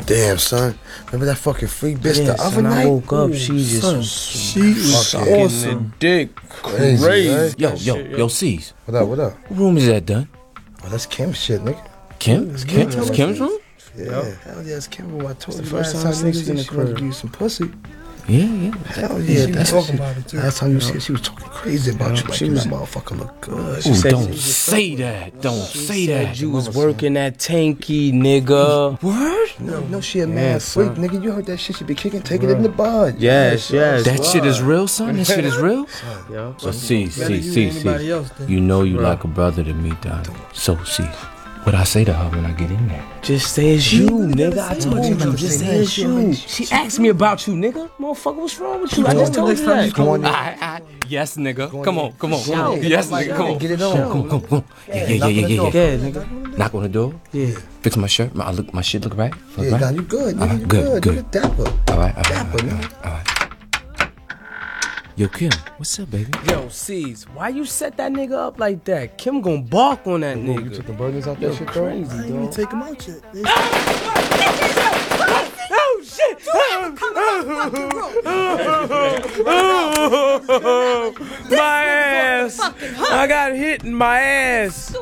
Damn, son. Remember that fucking freak bitch the other night? I woke up, she was Sucking the dick. Crazy, right? Yo, C's. What up? What room is that done? Oh, that's Kim's shit, nigga. Kim? It's Kim's room? Yeah, hell yeah, it's Kim. I told you first last time time niggas in the she wanted to crib. give you some pussy. Yeah. Hell yeah, that's talking about it too. last time you see her, she was talking crazy about you. Like, she you was- that motherfucker look good. Ooh, said don't she was say that. Don't say that. You was working that tanky, nigga. Word? No, she a mad freak, nigga. You heard that shit? She be kicking, taking it in the bud. Yes. That shit is real, son? That shit is real? Yo. So, see. anybody else, then. You know you like a brother to me, Don. So, see. What I say to her when I get in there? Just say it's you, nigga. I told you. gotta Just say say it's that. you. She asked me about you, nigga. Motherfucker, what's wrong with you? I just told you that. Go on, Yes, nigga. Come on. Shout. Yes, nigga. Come on. get it on. Come on. Yeah. Yeah, nigga. Knock on the door. Yeah. Fix my shirt. My shit look right. Look Yeah, right? nah, you good, nigga. You Good. good. You look dapper. All right. Dapper, nigga. All right. Yo, Kim, what's up, baby? Yo, C's, why you set that nigga up like that? Kim gon' bark on that You nigga. took the burdens out Yo, that shit, though? crazy, I ain't even dog. take him out yet. Oh, shit! My ass! I got hit in my ass!